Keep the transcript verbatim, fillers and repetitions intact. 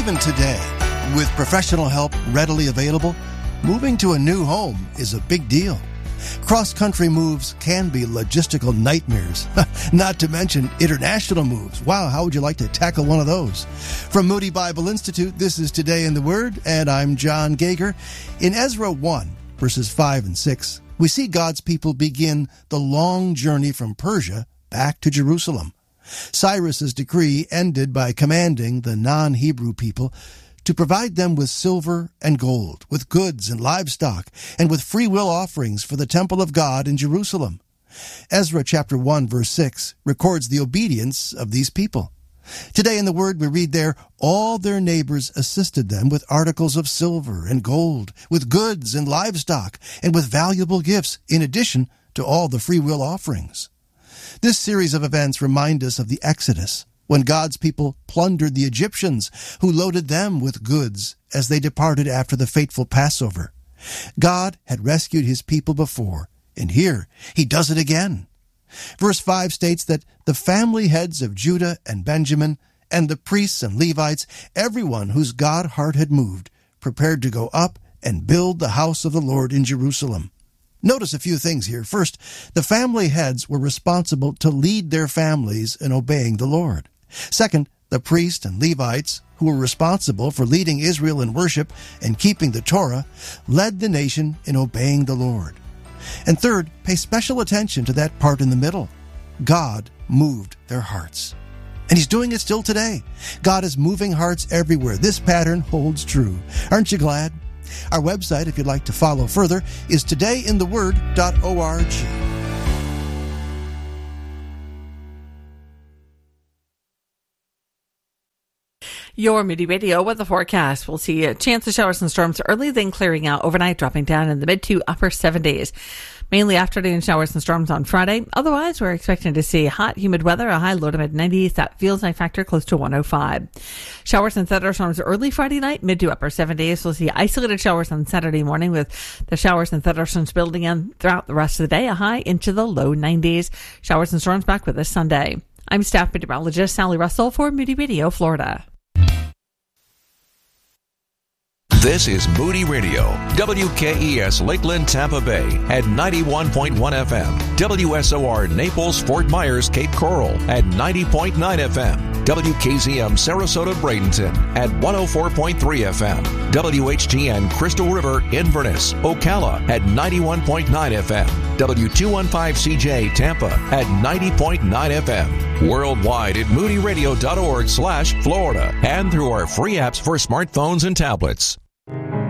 Even today, with professional help readily available, moving to a new home is a big deal. Cross-country moves can be logistical nightmares, not to mention international moves. Wow, how would you like to tackle one of those? From Moody Bible Institute, this is Today in the Word, and I'm John Gager. In Ezra one, verses five and six, we see God's people begin the long journey from Persia back to Jerusalem. Cyrus's decree ended by commanding the non-Hebrew people to provide them with silver and gold, with goods and livestock, and with free will offerings for the temple of God in Jerusalem. Ezra chapter one, verse six records the obedience of these people. Today in the Word we read there, all their neighbors assisted them with articles of silver and gold, with goods and livestock, and with valuable gifts, in addition to all the free will offerings. This series of events remind us of the Exodus, when God's people plundered the Egyptians, who loaded them with goods as they departed after the fateful Passover. God had rescued his people before, and here he does it again. Verse five states that the family heads of Judah and Benjamin, and the priests and Levites, everyone whose God heart had moved, prepared to go up and build the house of the Lord in Jerusalem. Notice a few things here. First, the family heads were responsible to lead their families in obeying the Lord. Second, the priests and Levites, who were responsible for leading Israel in worship and keeping the Torah, led the nation in obeying the Lord. And third, pay special attention to that part in the middle. God moved their hearts. And he's doing it still today. God is moving hearts everywhere. This pattern holds true. Aren't you glad? Our website, if you'd like to follow further, is today in the word dot org. Your Moody Radio weather forecast. We'll see a chance of showers and storms early, then clearing out overnight, dropping down in the mid to upper seventies. Mainly afternoon showers and storms on Friday. Otherwise, we're expecting to see hot, humid weather, a high low to mid nineties. That feels like factor close to one oh five. Showers and thunderstorms early Friday night, mid to upper seventies. We'll see isolated showers on Saturday morning, with the showers and thunderstorms building in throughout the rest of the day, a high into the low nineties. Showers and storms back with us Sunday. I'm staff meteorologist Sally Russell for Moody Radio, Florida. This is Moody Radio, W K E S Lakeland, Tampa Bay at ninety-one point one F M, W S O R Naples, Fort Myers, Cape Coral at ninety point nine F M, W K Z M Sarasota, Bradenton at one oh four point three F M, W H T N Crystal River, Inverness, Ocala at ninety-one point nine F M, W two fifteen C J Tampa at ninety point nine F M, worldwide at moody radio dot org slash Florida, and through our free apps for smartphones and tablets.